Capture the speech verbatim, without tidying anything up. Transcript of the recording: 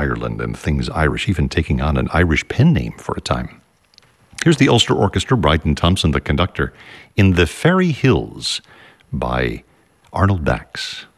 Ireland and things Irish, even taking on an Irish pen name for a time. Here's the Ulster Orchestra, Bryden Thompson, the conductor, in The Fairy Hills by Arnold Bax.